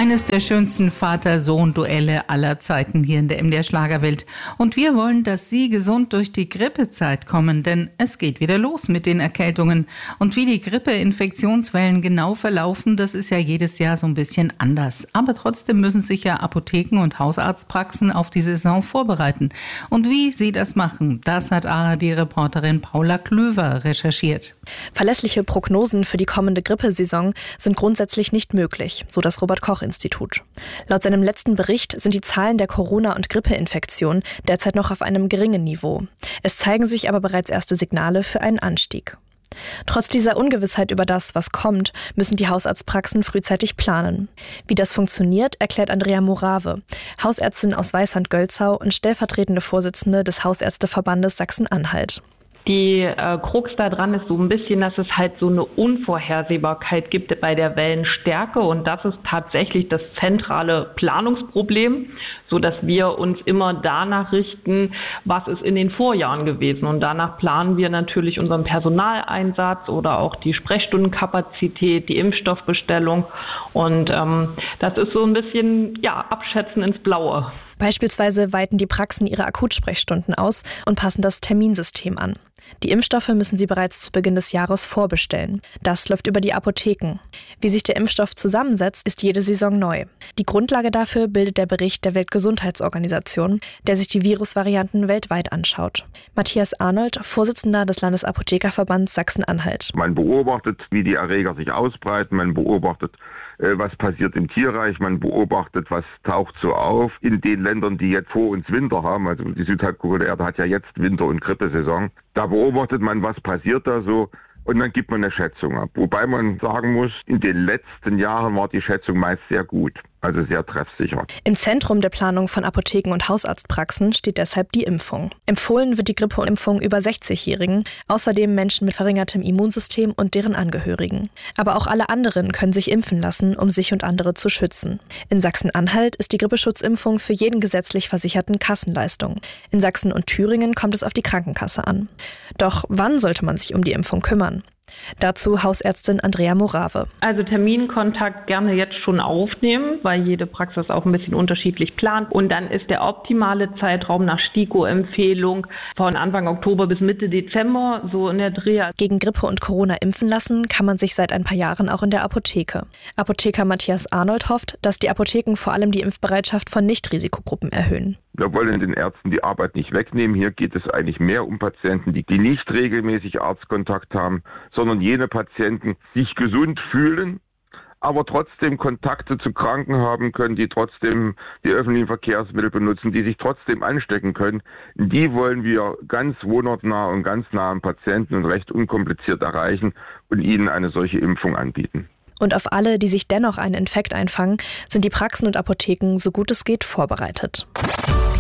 Eines der schönsten Vater-Sohn-Duelle aller Zeiten hier in der MDR Schlagerwelt. Und wir wollen, dass Sie gesund durch die Grippezeit kommen, denn es geht wieder los mit den Erkältungen. Und wie die Grippe-Infektionswellen genau verlaufen, das ist ja jedes Jahr so ein bisschen anders. Aber trotzdem müssen sich ja Apotheken und Hausarztpraxen auf die Saison vorbereiten. Und wie sie das machen, das hat ARD-Reporterin Paula Klöver recherchiert. Verlässliche Prognosen für die kommende Grippesaison sind grundsätzlich nicht möglich, so das Robert-Koch-Institut. Laut seinem letzten Bericht sind die Zahlen der Corona- und Grippeinfektionen derzeit noch auf einem geringen Niveau. Es zeigen sich aber bereits erste Signale für einen Anstieg. Trotz dieser Ungewissheit über das, was kommt, müssen die Hausarztpraxen frühzeitig planen. Wie das funktioniert, erklärt Andrea Morave, Hausärztin aus Weißand-Gölzau und stellvertretende Vorsitzende des Hausärzteverbandes Sachsen-Anhalt. Die Krux daran ist so ein bisschen, dass es halt so eine Unvorhersehbarkeit gibt bei der Wellenstärke, und das ist tatsächlich das zentrale Planungsproblem, so dass wir uns immer danach richten, was ist in den Vorjahren gewesen, und danach planen wir natürlich unseren Personaleinsatz oder auch die Sprechstundenkapazität, die Impfstoffbestellung, und das ist so ein bisschen Abschätzen ins Blaue. Beispielsweise weiten die Praxen ihre Akutsprechstunden aus und passen das Terminsystem an. Die Impfstoffe müssen sie bereits zu Beginn des Jahres vorbestellen. Das läuft über die Apotheken. Wie sich der Impfstoff zusammensetzt, ist jede Saison neu. Die Grundlage dafür bildet der Bericht der Weltgesundheitsorganisation, der sich die Virusvarianten weltweit anschaut. Matthias Arnold, Vorsitzender des Landesapothekerverbands Sachsen-Anhalt. Man beobachtet, wie die Erreger sich ausbreiten, man beobachtet, was passiert im Tierreich, man beobachtet, was taucht so auf in den Ländern, die jetzt vor uns Winter haben. Also die Südhalbkugel der Erde hat ja jetzt Winter- und Grippesaison. Da beobachtet man, was passiert da so, und dann gibt man eine Schätzung ab. Wobei man sagen muss, in den letzten Jahren war die Schätzung meist sehr gut, also sehr treffsicher. Im Zentrum der Planung von Apotheken und Hausarztpraxen steht deshalb die Impfung. Empfohlen wird die Grippeimpfung über 60-Jährigen, außerdem Menschen mit verringertem Immunsystem und deren Angehörigen. Aber auch alle anderen können sich impfen lassen, um sich und andere zu schützen. In Sachsen-Anhalt ist die Grippeschutzimpfung für jeden gesetzlich Versicherten Kassenleistung. In Sachsen und Thüringen kommt es auf die Krankenkasse an. Doch wann sollte man sich um die Impfung kümmern? Dazu Hausärztin Andrea Morave. Also Terminkontakt gerne jetzt schon aufnehmen, weil jede Praxis auch ein bisschen unterschiedlich plant. Und dann ist der optimale Zeitraum nach STIKO-Empfehlung von Anfang Oktober bis Mitte Dezember, so in der Dreh. Gegen Grippe und Corona impfen lassen kann man sich seit ein paar Jahren auch in der Apotheke. Apotheker Matthias Arnold hofft, dass die Apotheken vor allem die Impfbereitschaft von Nicht-Risikogruppen erhöhen. Wir wollen den Ärzten die Arbeit nicht wegnehmen. Hier geht es eigentlich mehr um Patienten, die nicht regelmäßig Arztkontakt haben, sondern jene Patienten, die sich gesund fühlen, aber trotzdem Kontakte zu Kranken haben können, die trotzdem die öffentlichen Verkehrsmittel benutzen, die sich trotzdem anstecken können. Die wollen wir ganz wohnortnah und ganz nah am Patienten und recht unkompliziert erreichen und ihnen eine solche Impfung anbieten. Und auf alle, die sich dennoch einen Infekt einfangen, sind die Praxen und Apotheken so gut es geht vorbereitet.